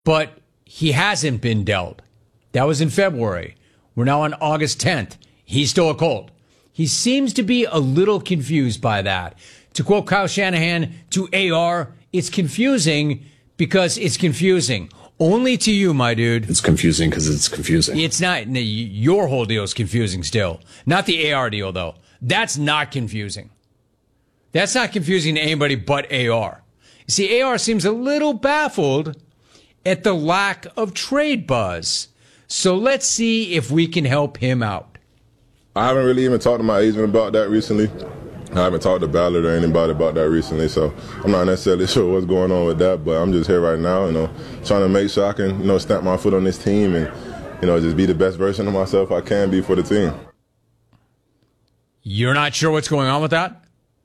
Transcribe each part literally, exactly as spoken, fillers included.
but he hasn't been dealt. That was in February. We're now on August tenth. He's still a Colt. He seems to be a little confused by that. To quote Kyle Shanahan to A R, it's confusing because it's confusing. Only to you, my dude. It's confusing because it's confusing. It's not. Your whole deal is confusing still. Not the A R deal, though. That's not confusing. That's not confusing to anybody but A R. You see, A R seems a little baffled at the lack of trade buzz. So let's see if we can help him out. I haven't really even talked to my agent about that recently. I haven't talked to Ballard or anybody about that recently, so I'm not necessarily sure what's going on with that, but I'm just here right now, you know, trying to make sure I can, you know, stamp my foot on this team and, you know, just be the best version of myself I can be for the team. You're not sure what's going on with that?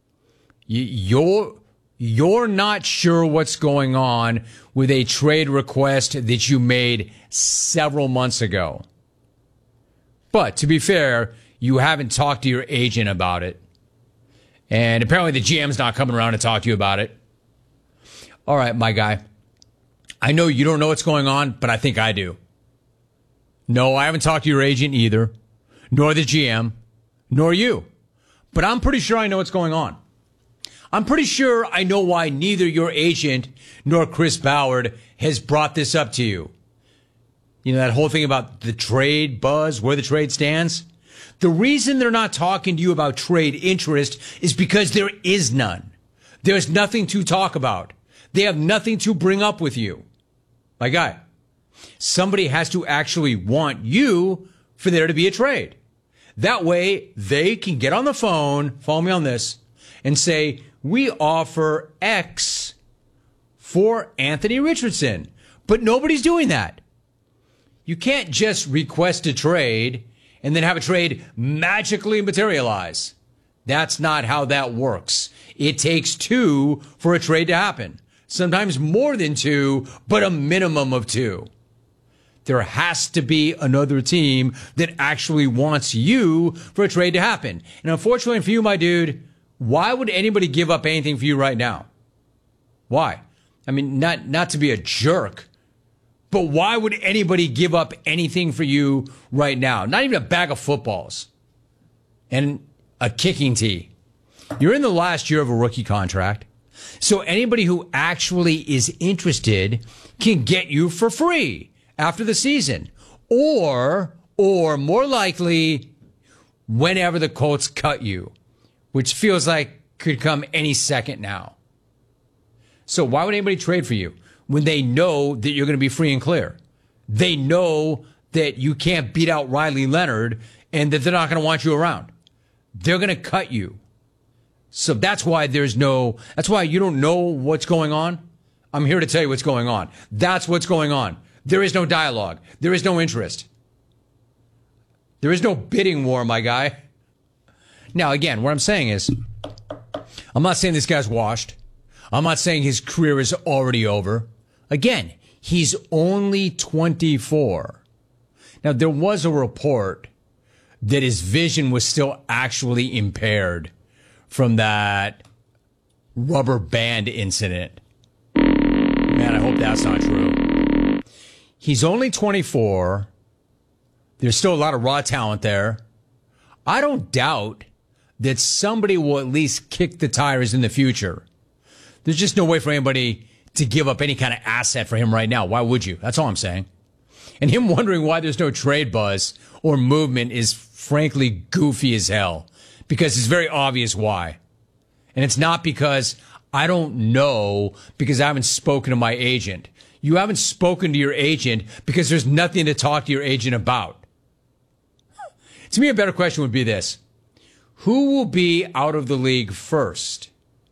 You're, you're not sure what's going on with a trade request that you made several months ago. But to be fair, you haven't talked to your agent about it. And apparently the G M's not coming around to talk to you about it. All right, my guy. I know you don't know what's going on, but I think I do. No, I haven't talked to your agent either, nor the G M, nor you. But I'm pretty sure I know what's going on. I'm pretty sure I know why neither your agent nor Chris Ballard has brought this up to you. You know, that whole thing about the trade buzz, where the trade stands? The reason they're not talking to you about trade interest is because there is none. There's nothing to talk about. They have nothing to bring up with you. My guy, somebody has to actually want you for there to be a trade. That way, they can get on the phone, follow me on this, and say, we offer X for Anthony Richardson. But nobody's doing that. You can't just request a trade and then have a trade magically materialize. That's not how that works. It takes two for a trade to happen. Sometimes more than two, but a minimum of two. There has to be another team that actually wants you for a trade to happen. And unfortunately for you, my dude, why would anybody give up anything for you right now? Why? I mean, not, not to be a jerk, but why would anybody give up anything for you right now? Not even a bag of footballs and a kicking tee. You're in the last year of a rookie contract. So anybody who actually is interested can get you for free after the season. Or, or more likely, whenever the Colts cut you, which feels like could come any second now. So why would anybody trade for you when they know that you're going to be free and clear? They know that you can't beat out Riley Leonard and that they're not going to want you around. They're going to cut you. So that's why there's no, that's why you don't know what's going on. I'm here to tell you what's going on. That's what's going on. There is no dialogue. There is no interest. There is no bidding war, my guy. Now, again, what I'm saying is, I'm not saying this guy's washed. I'm not saying his career is already over. Again, he's only twenty-four. Now, there was a report that his vision was still actually impaired from that rubber band incident. Man, I hope that's not true. He's only twenty-four. There's still a lot of raw talent there. I don't doubt that somebody will at least kick the tires in the future. There's just no way for anybody to give up any kind of asset for him right now. Why would you? That's all I'm saying. And him wondering why there's no trade buzz or movement is frankly goofy as hell, because it's very obvious why. And it's not because I don't know, because I haven't spoken to my agent. You haven't spoken to your agent because there's nothing to talk to your agent about. To me, a better question would be this. Who will be out of the league first?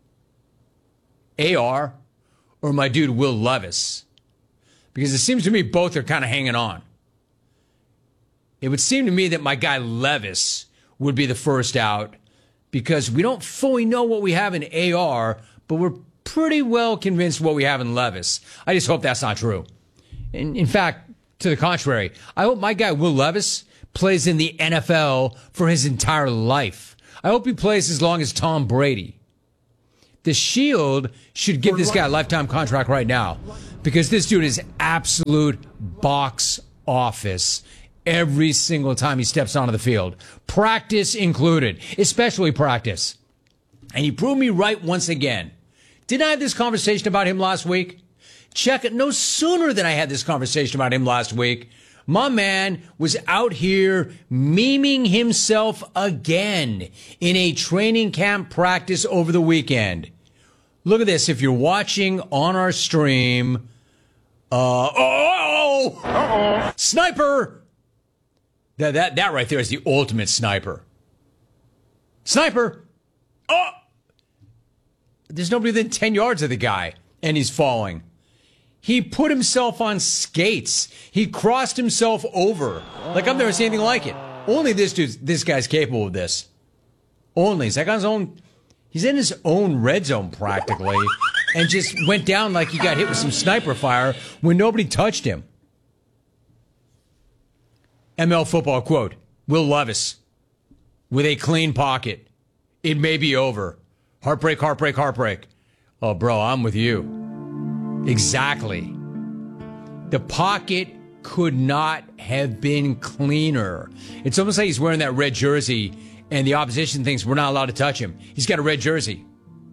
A R or my dude Will Levis? Because it seems to me both are kind of hanging on. It would seem to me that my guy Levis would be the first out because we don't fully know what we have in A R, but we're pretty well convinced what we have in Levis. I just hope that's not true. In, in fact, to the contrary, I hope my guy Will Levis plays in the N F L for his entire life. I hope he plays as long as Tom Brady. The Shield should give this guy a lifetime contract right now because this dude is absolute box office every single time he steps onto the field. Practice included, especially practice. And he proved me right once again. Didn't I have this conversation about him last week? Check it. No sooner than I had this conversation about him last week, my man was out here memeing himself again in a training camp practice over the weekend. Look at this. If you're watching on our stream, uh, oh, uh-oh, sniper. That, that, that right there is the ultimate sniper. Sniper. Oh, there's nobody within ten yards of the guy, and he's falling. He put himself on skates. He crossed himself over. Like I've never seen anything like it. Only this dude, this guy's capable of this. Only. He's like on his own. He's in his own red zone practically and just went down like he got hit with some sniper fire when nobody touched him. M L football quote, Will Levis with a clean pocket. It may be over. Heartbreak, heartbreak, heartbreak. Oh, bro, I'm with you. Exactly. The pocket could not have been cleaner. It's almost like he's wearing that red jersey and the opposition thinks we're not allowed to touch him. He's got a red jersey.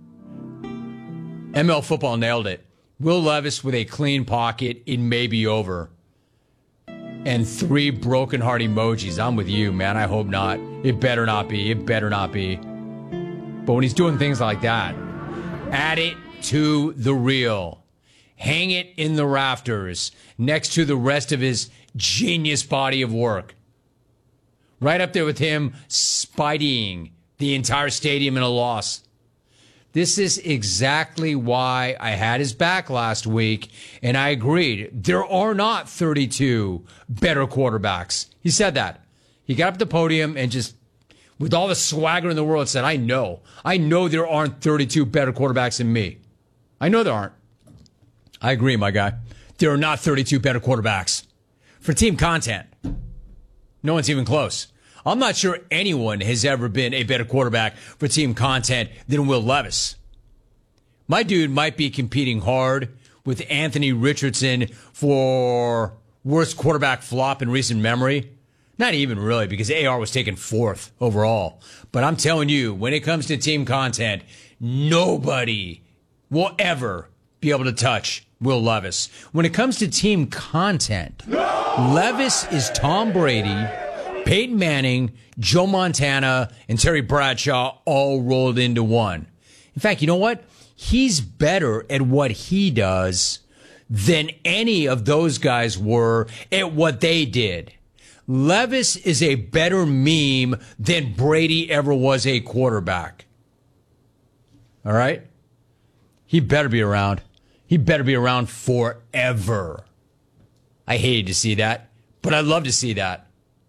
M L football nailed it. Will Levis with a clean pocket. It may be over. And three broken heart emojis. I'm with you, man. I hope not. It better not be. It better not be. But when he's doing things like that, add it to the reel. Hang it in the rafters next to the rest of his genius body of work. Right up there with him spideying the entire stadium in a loss. This is exactly why I had his back last week, and I agreed. There are not thirty-two better quarterbacks. He said that. He got up the podium and just, with all the swagger in the world, said, I know. I know there aren't thirty-two better quarterbacks than me. I know there aren't. I agree, my guy. There are not thirty-two better quarterbacks. For team content, no one's even close. I'm not sure anyone has ever been a better quarterback for team content than Will Levis. My dude might be competing hard with Anthony Richardson for worst quarterback flop in recent memory. Not even really, because A R was taken fourth overall. But I'm telling you, when it comes to team content, nobody will ever be able to touch Will Levis. When it comes to team content, Levis is Tom Brady, Peyton Manning, Joe Montana, and Terry Bradshaw all rolled into one. In fact, you know what? He's better at what he does than any of those guys were at what they did. Levis is a better meme than Brady ever was a quarterback. All right? He better be around. He better be around forever. I hated to see that, but I'd love to see that.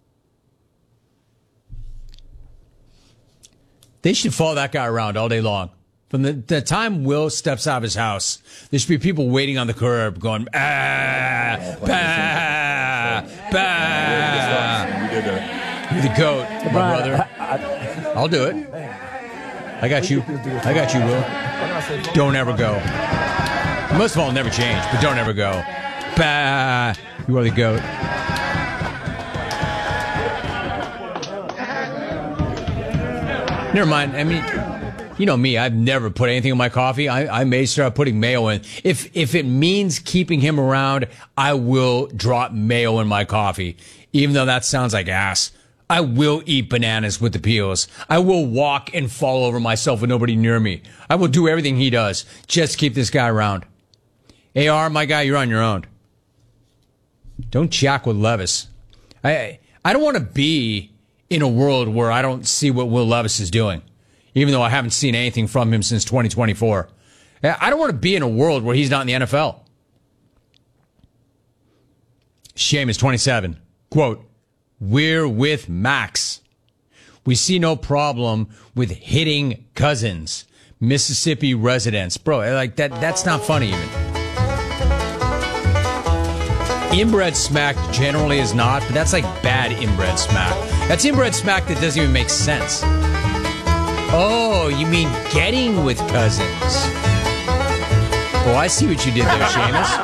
They should follow that guy around all day long. From the, the time Will steps out of his house, there should be people waiting on the curb going, ah, bah, bah. You're the GOAT, my brother. I'll do it. I got you. I got you, Will. Don't ever go. Most of all, never change, but don't ever go. Bah, you are the GOAT. Never mind. I mean, you know me. I've never put anything in my coffee. I, I may start putting mayo in. If if it means keeping him around, I will drop mayo in my coffee, even though that sounds like ass. I will eat bananas with the peels. I will walk and fall over myself with nobody near me. I will do everything he does just to keep this guy around. A R, my guy, you're on your own. Don't jack with Levis. I I don't want to be in a world where I don't see what Will Levis is doing, even though I haven't seen anything from him since twenty twenty-four. I don't want to be in a world where he's not in the N F L. Seamus twenty-seven, quote, we're with Max. We see no problem with hitting Cousins, Mississippi residents. Bro, like that, that's not funny even. Inbred smack generally is not, but that's like bad inbred smack. That's inbred smack that doesn't even make sense. Oh, you mean getting with cousins. Oh, I see what you did there,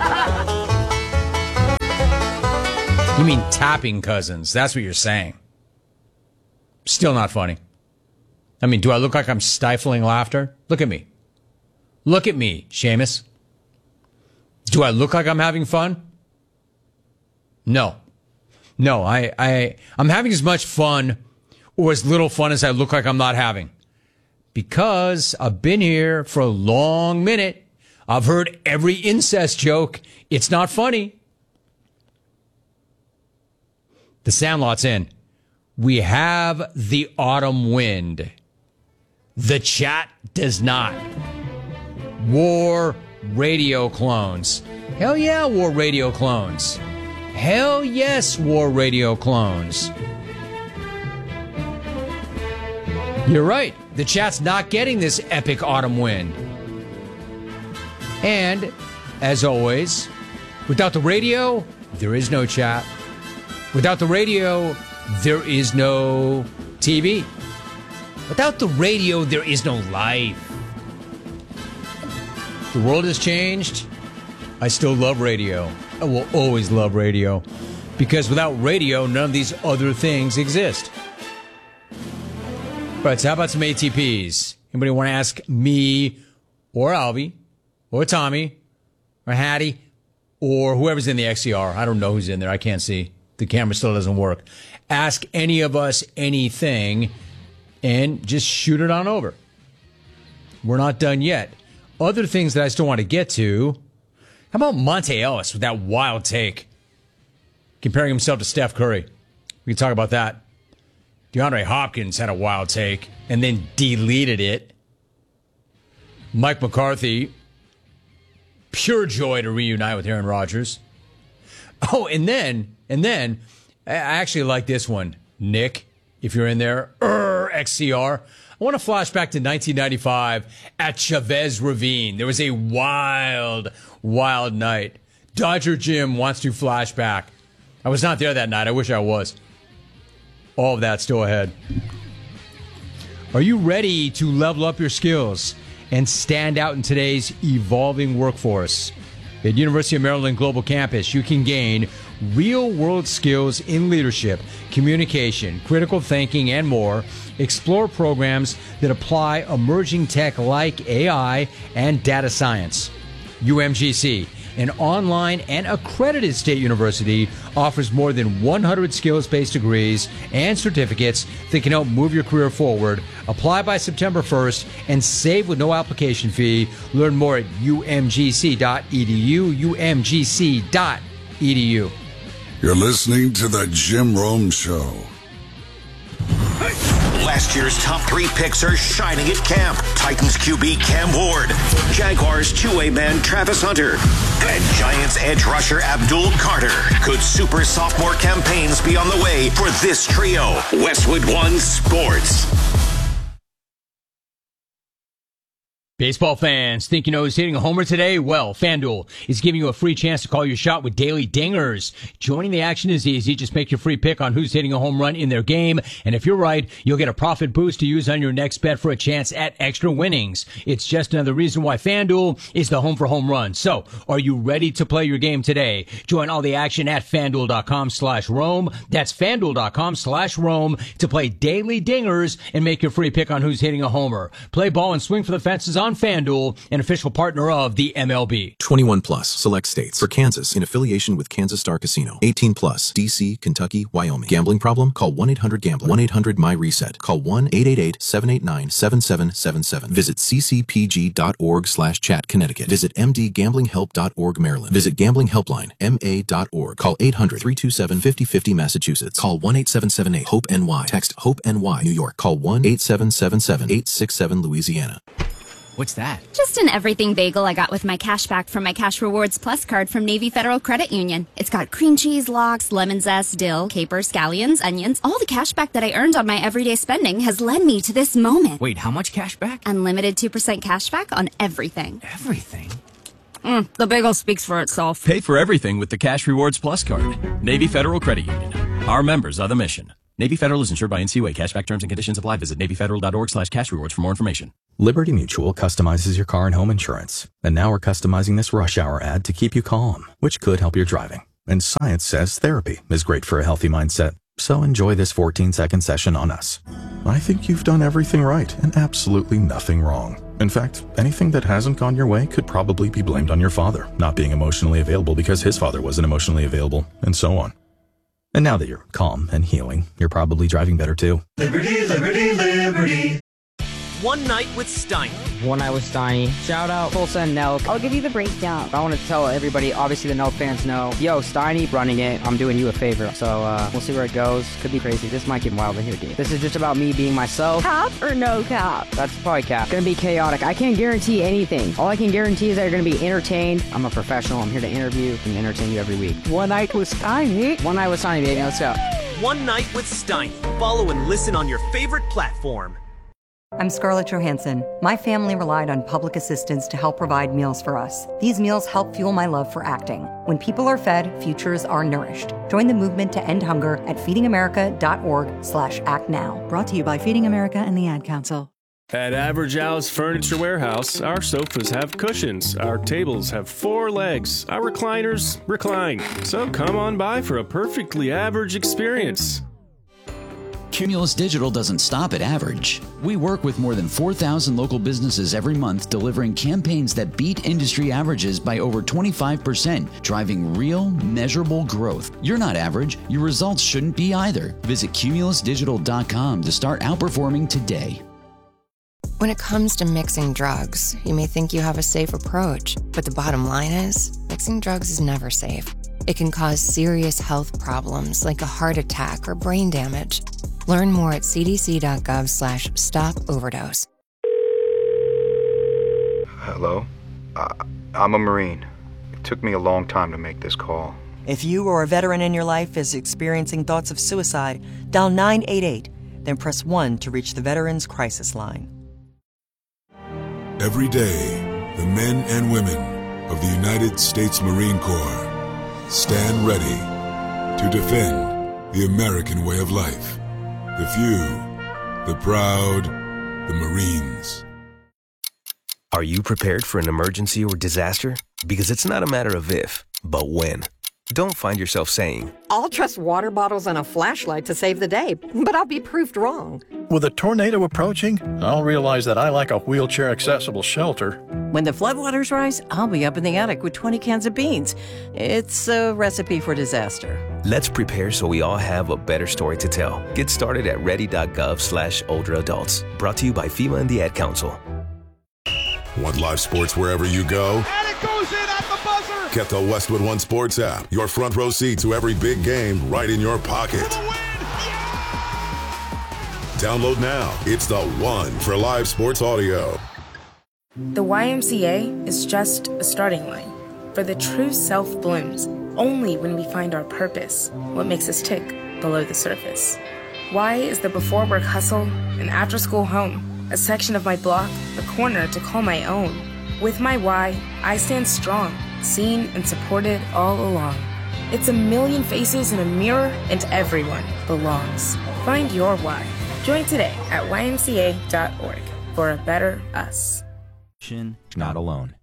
Seamus. You mean tapping cousins. That's what you're saying. Still not funny. I mean, do I look like I'm stifling laughter? Look at me. Look at me, Seamus. Do I look like I'm having fun? No. No, I, I, I'm having as much fun or as little fun as I look like I'm not having. Because I've been here for a long minute. I've heard every incest joke. It's not funny. The Sandlot's in. We have the autumn wind. The chat does not. War radio clones. Hell yeah, war radio clones. Hell yes, war radio clones. You're right. The chat's not getting this epic autumn wind. And, as always, without the radio, there is no chat. Without the radio, there is no T V. Without the radio, there is no life. The world has changed. I still love radio. I will always love radio. Because without radio, none of these other things exist. All right, so how about some A T Ps? Anybody want to ask me or Albie or Tommy or Hattie or whoever's in the X C R? I don't know who's in there. I can't see. The camera still doesn't work. Ask any of us anything and just shoot it on over. We're not done yet. Other things that I still want to get to. How about Monte Ellis with that wild take? Comparing himself to Steph Curry. We can talk about that. DeAndre Hopkins had a wild take and then deleted it. Mike McCarthy, pure joy to reunite with Aaron Rodgers. Oh, and then, and then, I actually like this one. Nick, if you're in there, er, X C R. I want to flash back to nineteen ninety-five at Chavez Ravine. There was a wild, wild night. Dodger Jim wants to flash back. I was not there that night. I wish I was. All of that still ahead. Are you ready to level up your skills and stand out in today's evolving workforce? At University of Maryland Global Campus, you can gain real-world skills in leadership, communication, critical thinking, and more. Explore programs that apply emerging tech like A I and data science. U M G C, an online and accredited state university, offers more than one hundred skills-based degrees and certificates that can help move your career forward. Apply by September first and save with no application fee. Learn more at U M G C dot E D U, U M G C dot E D U. You're listening to The Jim Rome Show. Last year's top three picks are shining at camp. Titans Q B Cam Ward, Jaguars two-way man Travis Hunter, and Giants edge rusher Abdul Carter. Could super sophomore campaigns be on the way for this trio? Westwood One Sports. Baseball fans, think you know who's hitting a homer today? Well, FanDuel is giving you a free chance to call your shot with daily dingers. Joining the action is easy. Just make your free pick on who's hitting a home run in their game. And if you're right, you'll get a profit boost to use on your next bet for a chance at extra winnings. It's just another reason why FanDuel is the home for home runs. So, are you ready to play your game today? Join all the action at FanDuel.com slash Rome. That's FanDuel.com slash Rome to play daily dingers and make your free pick on who's hitting a homer. Play ball and swing for the fences on FanDuel, an official partner of the M L B. twenty-one plus, select states. For Kansas, in affiliation with Kansas Star Casino. eighteen plus, D C, Kentucky, Wyoming. Gambling problem? Call one eight hundred gambler. one eight hundred my reset. Call one eight eight eight, seven eight nine, seven seven seven seven. Visit ccpg.org slash chat Connecticut. Visit m d gambling help dot org Maryland. Visit Gambling Helpline, M A dot org. Call eight hundred, three two seven, five zero five zero Massachusetts. Call one eight seven seven eight, hope N Y. Text HOPE N Y, New York. Call one eight seven seven seven, eight six seven Louisiana. What's that? Just an everything bagel I got with my cash back from my Cash Rewards Plus card from Navy Federal Credit Union. It's got cream cheese, lox, lemon zest, dill, capers, scallions, onions. All the cash back that I earned on my everyday spending has led me to this moment. Wait, how much cash back? Unlimited two percent cash back on everything. Everything? Mm, the bagel speaks for itself. Pay for everything with the Cash Rewards Plus card. Navy Federal Credit Union. Our members are the mission. Navy Federal is insured by N C U A. Cashback terms and conditions apply. Visit NavyFederal.org slash cash rewards for more information. Liberty Mutual customizes your car and home insurance. And now we're customizing this rush hour ad to keep you calm, which could help your driving. And science says therapy is great for a healthy mindset. So enjoy this fourteen second session on us. I think you've done everything right and absolutely nothing wrong. In fact, anything that hasn't gone your way could probably be blamed on your father not being emotionally available because his father wasn't emotionally available, and so on. And now that you're calm and healing, you're probably driving better too. Liberty, liberty, liberty. One Night with Steiny. One Night with Steiny. Shout out Full Send Nelk. I'll give you the breakdown. I want to tell everybody, obviously the Nelk fans know, yo, Steiny running it. I'm doing you a favor. So uh, we'll see where it goes. Could be crazy. This might get wild in here, dude. This is just about me being myself. Cap or no cap? That's probably cap. Gonna be chaotic. I can't guarantee anything. All I can guarantee is that you're gonna be entertained. I'm a professional. I'm here to interview and entertain you every week. One Night with Steiny. One Night with Steiny, baby. Let's go. One Night with Steiny. Follow and listen on your favorite platform. I'm Scarlett Johansson. My family relied on public assistance to help provide meals for us. These meals help fuel my love for acting. When people are fed, futures are nourished. Join the movement to end hunger at feedingamerica.org slash act now. Brought to you by Feeding America and the Ad Council. At Average Al's Furniture Warehouse, our sofas have cushions, our tables have four legs, our recliners recline. So come on by for a perfectly average experience. Cumulus Digital doesn't stop at average. We work with more than four thousand local businesses every month, delivering campaigns that beat industry averages by over twenty-five percent, driving real, measurable growth. You're not average. Your results shouldn't be either. Visit cumulus digital dot com to start outperforming today. When it comes to mixing drugs, you may think you have a safe approach, but the bottom line is, mixing drugs is never safe. It can cause serious health problems like a heart attack or brain damage. Learn more at cdc.gov slash stop overdose. Hello? Uh, I'm a Marine. It took me a long time to make this call. If you or a veteran in your life is experiencing thoughts of suicide, dial nine eight eight, then press one to reach the Veterans Crisis Line. Every day, the men and women of the United States Marine Corps stand ready to defend the American way of life. The few, the proud, the Marines. Are you prepared for an emergency or disaster? Because it's not a matter of if, but when. Don't find yourself saying, I'll trust water bottles and a flashlight to save the day, but I'll be proved wrong. With a tornado approaching, I'll realize that I lack a wheelchair-accessible shelter. When the floodwaters rise, I'll be up in the attic with twenty cans of beans. It's a recipe for disaster. Let's prepare so we all have a better story to tell. Get started at ready.gov slash older adults. Brought to you by FEMA and the Ad Council. Want live sports wherever you go? And it goes in at the buzzer! Get the Westwood One Sports app. Your front row seat to every big game right in your pocket. Download now. It's the one for live sports audio. The Y M C A is just a starting line, for the true self blooms only when we find our purpose, what makes us tick below the surface. Y is the before work hustle, an after school home, a section of my block, a corner to call my own. With my Y, I stand strong, seen and supported all along. It's a million faces in a mirror, and everyone belongs. Find your Y. Join today at y m c a dot org for a better us. Not alone.